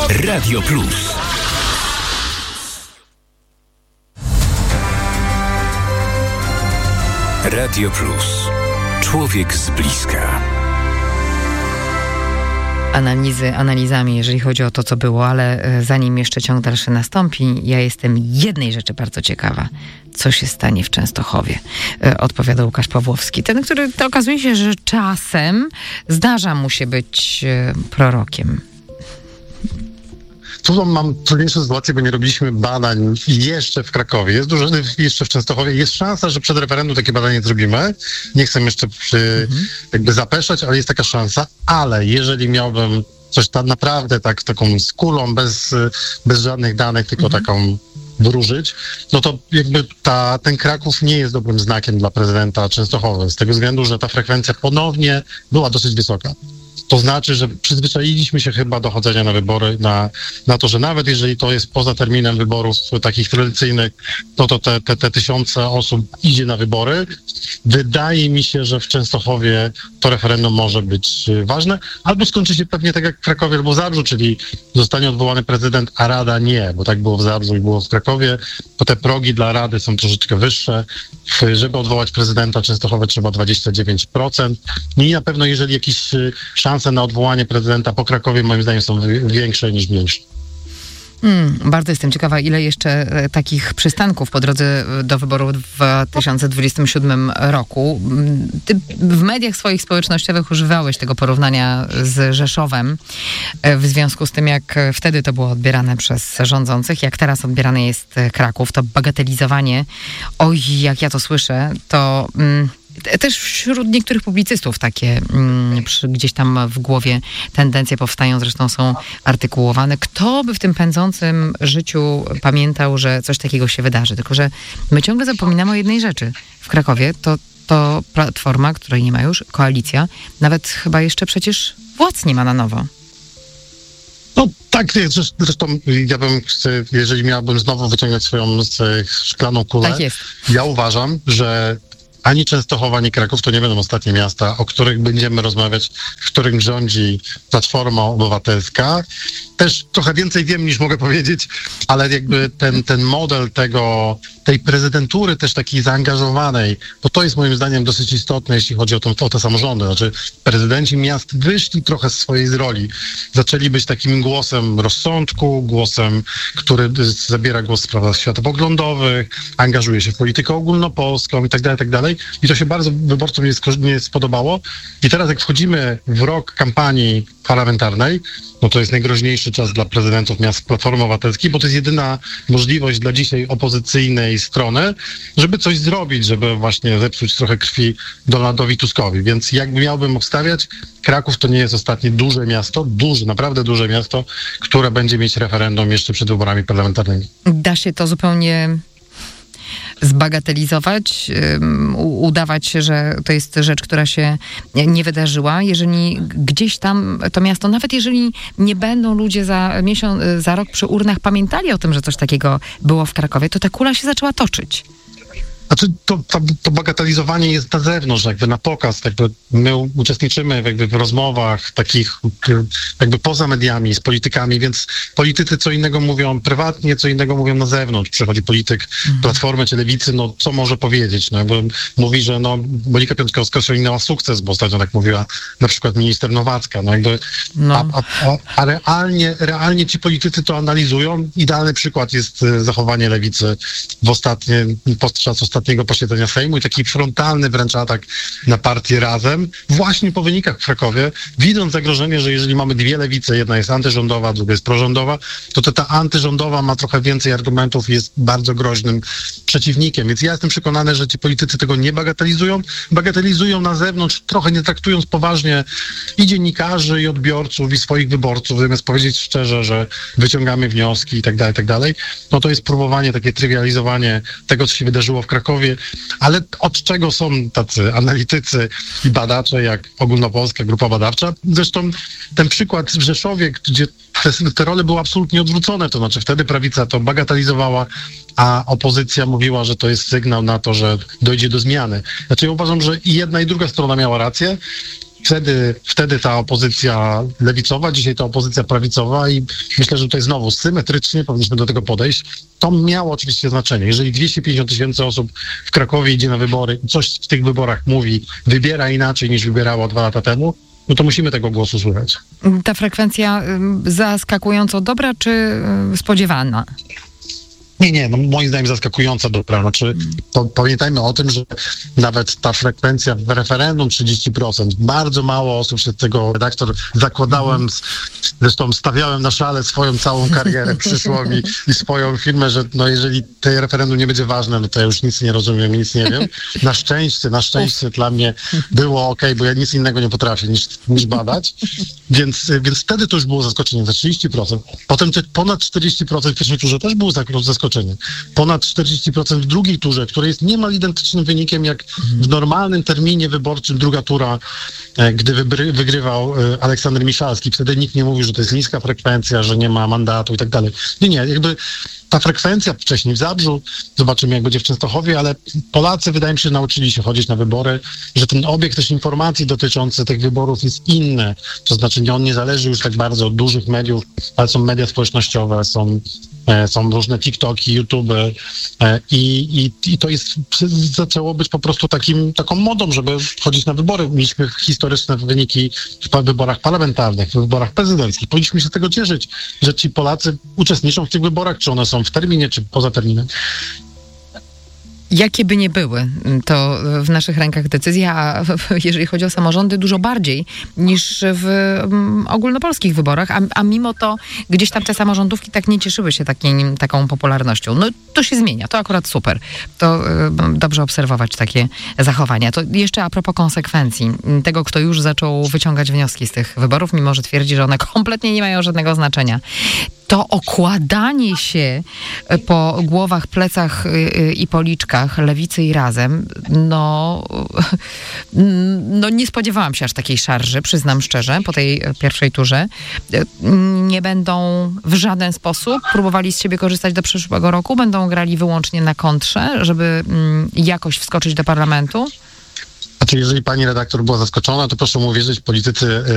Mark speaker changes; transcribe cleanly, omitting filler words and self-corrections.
Speaker 1: Radio Plus. Radio Plus. Człowiek z bliska.
Speaker 2: Analizami, jeżeli chodzi o to, co było, ale zanim jeszcze ciąg dalszy nastąpi, ja jestem jednej rzeczy bardzo ciekawa. Co się stanie w Częstochowie? Odpowiada Łukasz Pawłowski. Ten, który to okazuje się, że czasem zdarza mu się być prorokiem.
Speaker 3: Tu mam trudniejszą sytuację, bo nie robiliśmy badań jeszcze w Krakowie. Jest dużo, jeszcze w Częstochowie. Jest szansa, że przed referendum takie badanie zrobimy. Nie chcę jeszcze jakby zapeszać, ale jest taka szansa. Ale jeżeli miałbym coś naprawdę taką z kulą, bez żadnych danych, tylko taką wróżyć, no to jakby ten Kraków nie jest dobrym znakiem dla prezydenta Częstochowy. Z tego względu, że ta frekwencja ponownie była dosyć wysoka. To znaczy, że przyzwyczailiśmy się chyba do chodzenia na wybory, na to, że nawet jeżeli to jest poza terminem wyborów takich tradycyjnych, to te tysiące osób idzie na wybory. Wydaje mi się, że w Częstochowie to referendum może być ważne, albo skończy się pewnie tak jak w Krakowie albo w Zabrzu, czyli zostanie odwołany prezydent, a Rada nie, bo tak było w Zabrzu i było w Krakowie, to te progi dla Rady są troszeczkę wyższe. Żeby odwołać prezydenta Częstochowy trzeba 29%. I na pewno jeżeli jakieś szanse na odwołanie prezydenta po Krakowie moim zdaniem są większe niż mniejsze.
Speaker 2: Bardzo jestem ciekawa, ile jeszcze takich przystanków po drodze do wyborów w 2027 roku. Ty w mediach swoich społecznościowych używałeś tego porównania z Rzeszowem w związku z tym, jak wtedy to było odbierane przez rządzących, jak teraz odbierany jest Kraków. To bagatelizowanie, oj, jak ja to słyszę, to... Też wśród niektórych publicystów takie gdzieś tam w głowie tendencje powstają, zresztą są artykułowane. Kto by w tym pędzącym życiu pamiętał, że coś takiego się wydarzy? Tylko że my ciągle zapominamy o jednej rzeczy. W Krakowie to Platforma, której nie ma już, koalicja, nawet chyba jeszcze przecież władz nie ma na nowo.
Speaker 3: No tak, zresztą ja bym, jeżeli miałbym znowu wyciągnąć swoją szklaną kulę,
Speaker 2: tak jest.
Speaker 3: Ja uważam, że ani Częstochowa, ani Kraków to nie będą ostatnie miasta, o których będziemy rozmawiać, w którym rządzi Platforma Obywatelska. Też trochę więcej wiem niż mogę powiedzieć, ale jakby ten model tej prezydentury też takiej zaangażowanej, bo to jest moim zdaniem dosyć istotne, jeśli chodzi o te samorządy. Znaczy prezydenci miast wyszli trochę z swojej roli. Zaczęli być takim głosem rozsądku, głosem, który zabiera głos w sprawach światopoglądowych, angażuje się w politykę ogólnopolską i tak dalej, tak dalej. I to się bardzo wyborcom nie spodobało. I teraz jak wchodzimy w rok kampanii parlamentarnej, no to jest najgroźniejszy czas dla prezydentów miast Platformy Obywatelskiej, bo to jest jedyna możliwość dla dzisiaj opozycyjnej strony, żeby coś zrobić, żeby właśnie zepsuć trochę krwi Donaldowi Tuskowi. Więc jakby miałbym obstawiać, Kraków to nie jest ostatnie duże miasto, naprawdę duże miasto, które będzie mieć referendum jeszcze przed wyborami parlamentarnymi.
Speaker 2: Da się to zupełnie zbagatelizować, udawać, że to jest rzecz, która się nie wydarzyła. Jeżeli gdzieś tam to miasto, nawet jeżeli nie będą ludzie za rok przy urnach pamiętali o tym, że coś takiego było w Krakowie, to ta kula się zaczęła toczyć.
Speaker 3: Znaczy to bagatelizowanie jest na zewnątrz, jakby na pokaz, jakby my uczestniczymy jakby w rozmowach takich jakby poza mediami, z politykami, więc politycy co innego mówią prywatnie, co innego mówią na zewnątrz. Przychodzi polityk Platformy czy Lewicy, no co może powiedzieć? No jakby mówi, że Monika Piontkowska osiągnęła sukces, bo ostatnio tak mówiła na przykład minister Nowacka. No jakby, a realnie ci politycy to analizują. Idealny przykład jest zachowanie Lewicy podczas ostatniego posiedzenia Sejmu i taki frontalny wręcz atak na partię Razem, właśnie po wynikach w Krakowie, widząc zagrożenie, że jeżeli mamy dwie lewice, jedna jest antyrządowa, druga jest prorządowa, to ta antyrządowa ma trochę więcej argumentów i jest bardzo groźnym przeciwnikiem. Więc ja jestem przekonany, że ci politycy tego nie bagatelizują na zewnątrz, trochę nie traktując poważnie i dziennikarzy, i odbiorców, i swoich wyborców, zamiast powiedzieć szczerze, że wyciągamy wnioski i tak dalej, no to jest próbowanie, takie trywializowanie tego, co się wydarzyło w Krakowie, ale od czego są tacy analitycy i badacze, jak Ogólnopolska Grupa Badawcza. Zresztą ten przykład w Rzeszowie, gdzie te role były absolutnie odwrócone, to znaczy wtedy prawica to bagatelizowała, a opozycja mówiła, że to jest sygnał na to, że dojdzie do zmiany. Znaczy ja uważam, że i jedna i druga strona miała rację. Wtedy ta opozycja lewicowa, dzisiaj ta opozycja prawicowa i myślę, że tutaj znowu symetrycznie powinniśmy do tego podejść. To miało oczywiście znaczenie. Jeżeli 250 000 osób w Krakowie idzie na wybory i coś w tych wyborach mówi, wybiera inaczej niż wybierało 2 lata temu, no to musimy tego głosu słuchać.
Speaker 2: Ta frekwencja zaskakująco dobra czy spodziewana?
Speaker 3: Nie, no moim zdaniem zaskakująca dobra. Znaczy, pamiętajmy o tym, że nawet ta frekwencja w referendum 30%, bardzo mało osób się tego, redaktor, zakładałem, zresztą stawiałem na szale swoją całą karierę przyszłą i swoją firmę, że no jeżeli to referendum nie będzie ważne, no to ja już nic nie rozumiem, nic nie wiem. Na szczęście dla mnie było okej, bo ja nic innego nie potrafię niż badać. Więc wtedy to już było zaskoczenie, za 30%. Potem te ponad 40% w pierwszej turze też było zaskoczenie. Ponad 40% w drugiej turze, które jest niemal identycznym wynikiem jak w normalnym terminie wyborczym druga tura, gdy wygrywał Aleksander Miszalski. Wtedy nikt nie mówił, że to jest niska frekwencja, że nie ma mandatu i tak dalej. Nie, jakby ta frekwencja wcześniej w Zabrzu, zobaczymy jak będzie w Częstochowie, ale Polacy wydaje mi się nauczyli się chodzić na wybory, że ten obieg też informacji dotyczący tych wyborów jest inny. To znaczy on nie zależy już tak bardzo od dużych mediów, ale są media społecznościowe, są różne TikToki, YouTube i to zaczęło być po prostu taką modą, żeby chodzić na wybory. Mieliśmy historyczne wyniki w wyborach parlamentarnych, w wyborach prezydenckich. Powinniśmy się z tego cieszyć, że ci Polacy uczestniczą w tych wyborach, czy one są w terminie, czy poza terminem.
Speaker 2: Jakie by nie były, to w naszych rękach decyzja, a jeżeli chodzi o samorządy, dużo bardziej niż w ogólnopolskich wyborach, a mimo to gdzieś tam te samorządówki tak nie cieszyły się taką popularnością. No to się zmienia, to akurat super. To dobrze obserwować takie zachowania. To jeszcze a propos konsekwencji, tego kto już zaczął wyciągać wnioski z tych wyborów, mimo że twierdzi, że one kompletnie nie mają żadnego znaczenia. To okładanie się po głowach, plecach i policzkach Lewicy i Razem, no nie spodziewałam się aż takiej szarży, przyznam szczerze, po tej pierwszej turze. Nie będą w żaden sposób próbowali z siebie korzystać do przyszłego roku, będą grali wyłącznie na kontrze, żeby jakoś wskoczyć do parlamentu.
Speaker 3: Znaczy, jeżeli pani redaktor była zaskoczona, to proszę mu uwierzyć, politycy